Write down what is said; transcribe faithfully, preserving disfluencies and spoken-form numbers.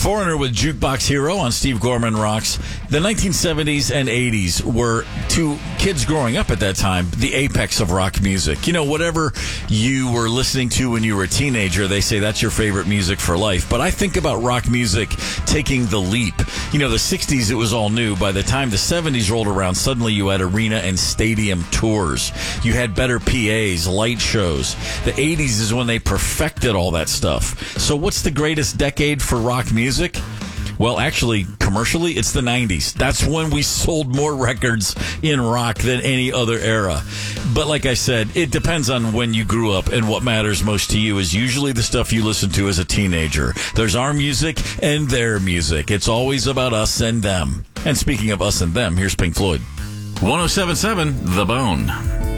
Foreigner with Jukebox Hero on Steve Gorman Rocks. The nineteen seventies and eighties were, to kids growing up at that time, the apex of rock music. You know, whatever you were listening to when you were a teenager, they say that's your favorite music for life. But I think about rock music taking the leap. You know, the sixties, it was all new. By the time the seventies rolled around, suddenly you had arena and stadium tours. You had better P As, light shows. The eighties is when they perfected all that stuff. So what's the greatest decade for rock music? Well, actually, commercially, it's the nineties. That's when we sold more records in rock than any other era. But like I said, it depends on when you grew up, and what matters most to you is usually the stuff you listen to as a teenager. There's our music and their music. It's always about us and them. And speaking of us and them, here's Pink Floyd. one oh seven point seven The Bone.